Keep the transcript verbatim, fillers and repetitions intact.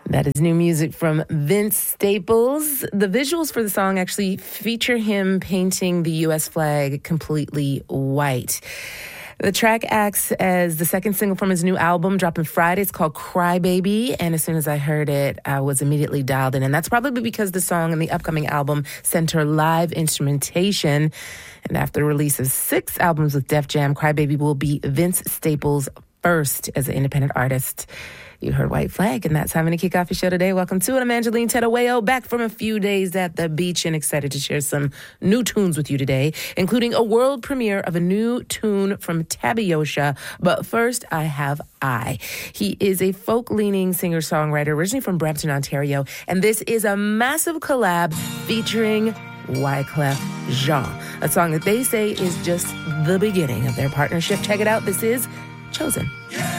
That is new music from Vince Staples. The visuals for the song actually feature him painting the U S flag completely white. The track acts as the second single from his new album, dropping Friday. It's called Cry Baby, and as soon as I heard it, I was immediately dialed in. And that's probably because the song and the upcoming album center live instrumentation. And after the release of six albums with Def Jam, Cry Baby will be Vince Staples' first as an independent artist. You heard White Flag, and that's how I'm going to kick off your show today. Welcome to it. I'm Angeline Tedawayo, back from a few days at the beach and excited to share some new tunes with you today, including a world premiere of a new tune from Tabiosha. But first, I have I. He is a folk-leaning singer-songwriter originally from Brampton, Ontario, and this is a massive collab featuring Wyclef Jean, a song that they say is just the beginning of their partnership. Check it out. This is Chosen. Yeah.